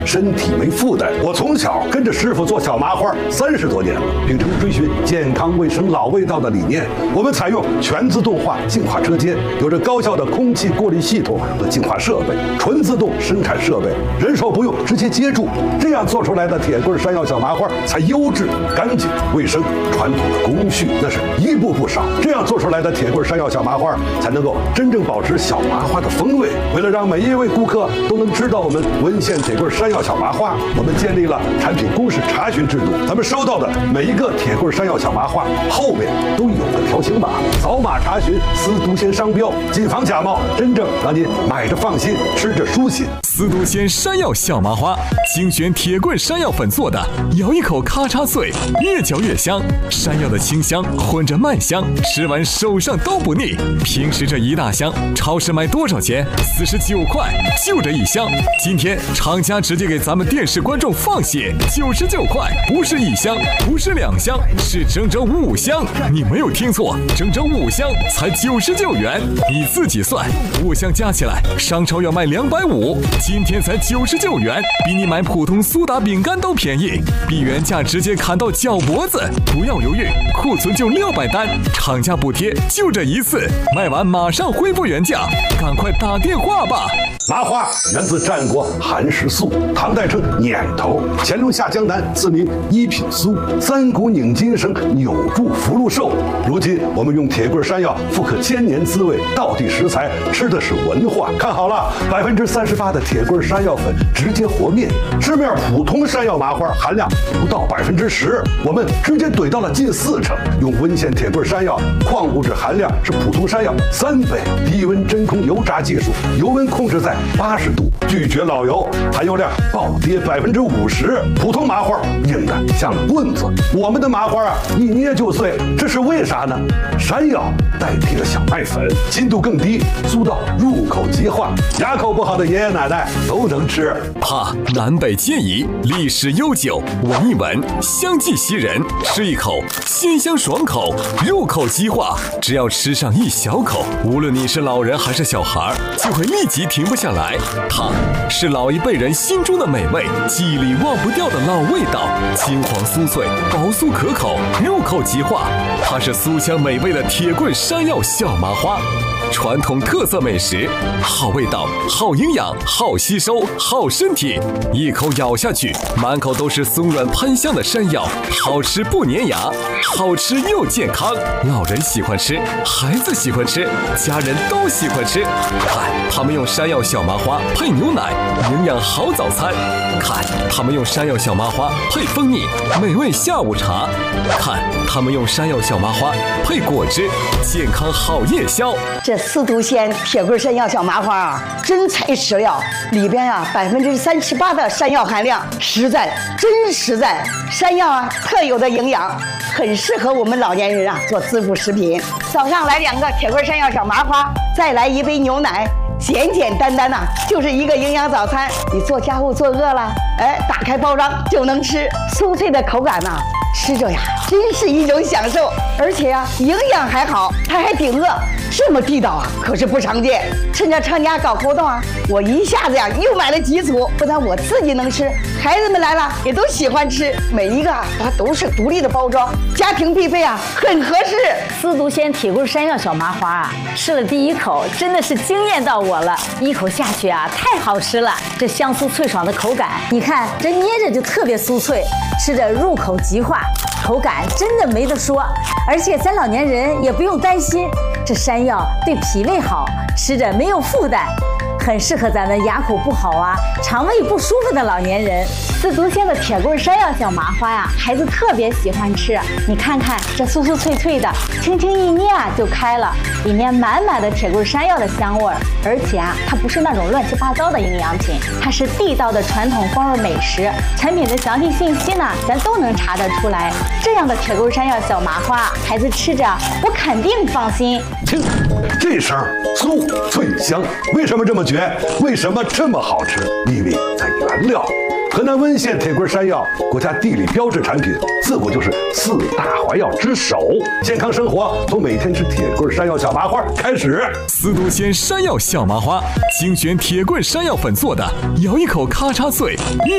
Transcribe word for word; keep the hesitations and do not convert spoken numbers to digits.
身体没负担。我从小跟着师傅做小麻花三十多年了，秉承追寻健康卫生老味道的理念，我们采用全自动化净化车间，有着高效的空气过滤系统和净化设备，纯自动生产设备，人手不用，直接接住，这样做出来的铁棍山药小麻花才优质、干净、卫生。传统的工序那是一步不少，这样做出来的铁棍山药小麻花才能够真正保持小麻花的风味。为了让每一位顾客都能知道我们温县铁棍山药小麻花，我们建立了产品公示查询制度。咱们收到的每一个铁棍山药小麻花后面都有个条形码，扫码查询司都鲜商标，谨防假冒，真正让您买着放心，吃着舒心。 司都鲜山药小麻花，精选铁棍山药粉做的，咬一口咔嚓脆，越嚼越香。山药的清香混着麦香，吃完手上都不腻。平时这一大箱，超市卖多少钱？四十九块，就这一箱。今天厂家直接给咱们电视观众放血，九十九块，不是一箱，不是两箱，是整整五箱。你没有听错，整整五箱才九十九元。你自己算，五箱加起来，商超要卖两百五，今天才九十九元，比你买普通苏打饼干都便宜，比原价直接砍到脚脖子。不要犹豫，库存就六百单，厂家补贴就这一次，卖完马上恢复原价，赶快打电话吧。 麻花源自战国韩石素，唐代称碾头，乾隆下江南赐名一品酥，三股拧金绳，扭住福禄寿。如今我们用铁棍山药复刻千年滋味，道地食材，吃的是文化。看好了，百分之三十八的铁棍山药粉直接和面，市面普通山药麻花含量不到百分之十，我们直接怼到了近四成。用温县铁棍山药，矿物质含量是普通山药三倍，低温真空油炸技术，油温控制在八十度，拒绝老油，含油量暴跌百分之五十。普通麻花硬的像棍子，我们的麻花啊一捏就碎，这是为啥呢？山药代替了小麦粉，筋度更低，酥到入口即化，牙口不好的爷爷奶奶都能吃。 哈，南北皆宜，历史悠久，闻一闻，香气袭人，吃一口，鲜香爽口，入口即化。只要吃上一小口，无论你是老人还是小孩，就会立即停不下来。它是老一辈人心中的美味，记忆里忘不掉的老味道，金黄酥脆，薄酥可口，入口即化。它是酥香美味的铁棍山药小麻花，传统特色美食，好味道，好营养，好吸收，好身体。一口咬下去，满口都是松软喷香的山药，好吃不粘牙，好吃又健康。老人喜欢吃，孩子喜欢吃，家人都喜欢吃。看，他们用山药小麻花配牛奶，营养好早餐。看，他们用山药小麻花配蜂蜜，美味下午茶。看，他们用山药小麻花配果汁，健康好夜宵。 这司都鲜铁棍山药小麻花啊，真材实料，里边啊百分之三十八的山药含量，实在真实在。山药啊特有的营养，很适合我们老年人啊做滋补食品。早上来两个铁棍山药小麻花，再来一杯牛奶。简简单单呐、啊，就是一个营养早餐。你做家务做饿了，哎，打开包装就能吃，酥脆的口感呐、啊，吃着呀真是一种享受。而且呀，营养还好，它还顶饿，这么地道啊，可是不常见。趁着厂家搞活动啊，我一下子呀又买了几组，不但我自己能吃，孩子们来了也都喜欢吃。每一个啊，它都是独立的包装，家庭必备啊，很合适。 司都鲜铁棍山药小麻花啊，吃了第一口真的是惊艳到我了，一口下去啊，太好吃了。这香酥脆爽的口感，你看这捏着就特别酥脆，吃着入口即化，口感真的没得说。而且咱老年人也不用担心，这山药对脾胃好，吃着没有负担，很适合咱们牙口不好啊、肠胃不舒服的老年人。司都鲜的铁棍山药小麻花呀、啊，孩子特别喜欢吃。你看看这酥酥脆脆的，轻轻一捏啊就开了，里面满满的铁棍山药的香味儿。而且啊，它不是那种乱七八糟的营养品，它是地道的传统风味美食。产品的详细信息呢，咱都能查得出来。这样的铁棍山药小麻花，孩子吃着我肯定放心。 听这声酥脆香，为什么这么绝？为什么这么好吃？秘密在原料。河南温县铁棍山药，国家地理标志产品，自古就是四大怀药之首。健康生活从每天吃铁棍山药小麻花开始。 司都鲜山药小麻花，精选铁棍山药粉做的，咬一口咔嚓脆。